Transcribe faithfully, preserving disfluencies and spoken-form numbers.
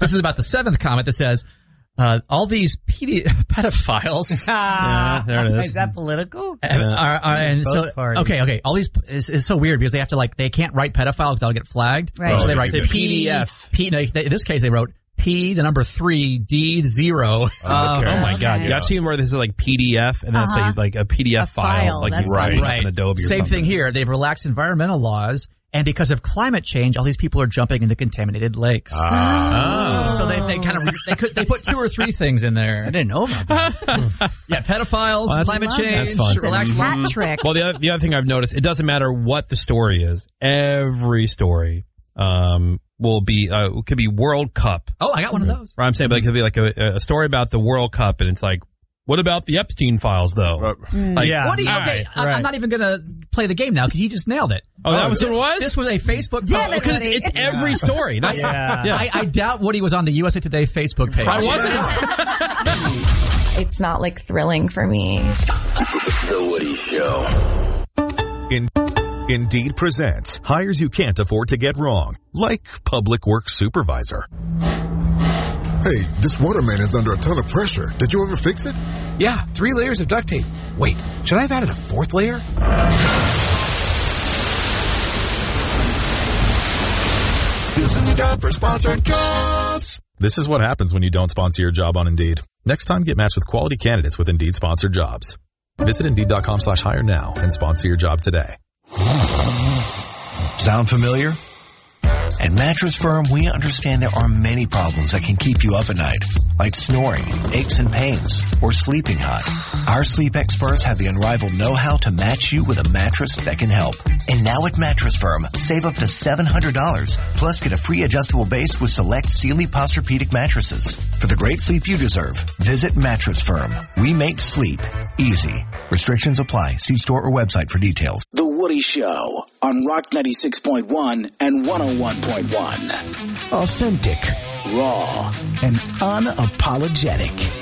This is about the seventh comment that says, uh, all these pedi- pedophiles. Yeah, there it is. Is that political? Are, are, are, and Both so, parties. okay, okay. All these, it's, it's so weird because they have to like, they can't write pedophile because they'll get flagged. Right. So they Oh, write P P D F. P, no, they, in this case, they wrote P, the number three, D, zero. Okay. Oh my God! Okay. Yeah, I've seen where this is like P D F and then Uh-huh. say like a P D F A file, like that's you right. open up Right. in Adobe. Or Same something. thing here. They've relaxed environmental laws, and because of climate change, all these people are jumping into contaminated lakes. Ah. So they, they kind of they could they put two or three things in there. I didn't know about that. Yeah, pedophiles, Well, that's- climate Love change, That's fun. relaxed Hat laws. trick. Well, the other, the other thing I've noticed, it doesn't matter what the story is. Every story um, will be uh, could be World Cup. Oh, I got one of those. Right, I'm saying, but it could be like a, a story about the World Cup, and it's like, what about the Epstein files, though? Uh, Like, Yeah. What do you? all Okay, right, I, right. I'm not even gonna play the game now because he just nailed it. Oh, that was what it was? This was a Facebook Damn post. it, Because Woody. it's every story. That's, Yeah. yeah. I, I doubt Woody was on the U S A Today Facebook page. I wasn't. It's not like thrilling for me. The Woody Show. In- Indeed presents hires you can't afford to get wrong, like public works supervisor. Hey, this waterman is under a ton of pressure. Did you ever fix it? Yeah, three layers of duct tape. Wait, should I have added a fourth layer? This is a job for sponsored jobs. This is what happens when you don't sponsor your job on Indeed. Next time, get matched with quality candidates with Indeed sponsored jobs. Visit Indeed.com slash hire now and sponsor your job today. Sound familiar? At Mattress Firm, we understand there are many problems that can keep you up at night, like snoring, aches and pains, or sleeping hot. Our sleep experts have the unrivaled know-how to match you with a mattress that can help. And now at Mattress Firm, save up to seven hundred dollars, plus get a free adjustable base with select Sealy Posturepedic mattresses. For the great sleep you deserve, visit Mattress Firm. We make sleep easy. Restrictions apply. See store or website for details. The Woody Show on Rock ninety-six point one and one oh one point one. Authentic, Raw and unapologetic.